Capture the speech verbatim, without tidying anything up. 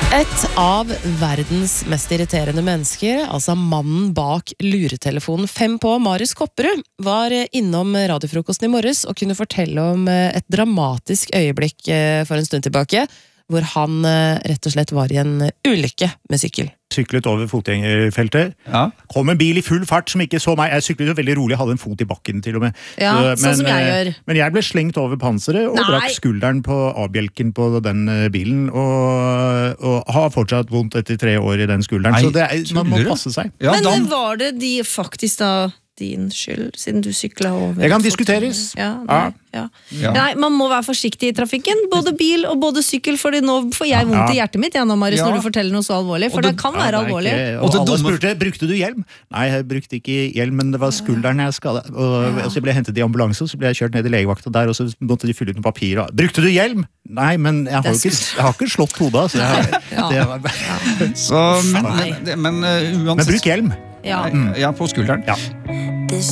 Et av verdens mest irriterende mennesker, altså mannen bak luretelefonen fem på, Marius Kopperud, var innom radiofrokosten i morges og kunne fortelle om et dramatisk øyeblikk for en stund tilbake, hvor han rett og slett var i en ulykke med sykkel. Syklet over fotgjengerfeltet. Ja. Kom en bil i full fart som ikke så meg. Jeg syklet jo veldig rolig, hadde en fot i bakken til og med. Ja, så, sånn men, som jeg gjør. Men jeg ble slengt over panseret og Nei. brakk skulderen på A-bjelken på den bilen, og, og har fortsatt vondt etter tre år i den skulderen. Nei, så det er, man må tuller du? passe seg. Ja, Men Dan. var det de faktisk da din skyld, siden du syklet over? Det kan diskuteres. Ja, nei, ja. Ja. Nei, man må være forsiktig i trafikken, både bil og både sykkel, fordi nå får jeg vondt i hjertet mitt, ja, nå, Marius, Ja. når du forteller noe så alvorlig, for Og det, det- kan Ja, være det er alvorlig. ikke- Og og det alle dumme- spurte, brukte du hjelm? Nei, jeg brukte ikke hjelm, men det var skulderen jeg skadet. Og, og så ble jeg hentet i ambulanse, og så ble jeg kjørt ned i legevakta der, og så måtte de fylle ut noen papir. Og, brukte du hjelm? Nei, men jeg har, Det er jo ikke, jeg har ikke slått hodet, så jeg, Ja. det var, Så, men, Nei. men, men uh, men uansett bruk hjelm. Ja. Ja, på skulderen. Ja.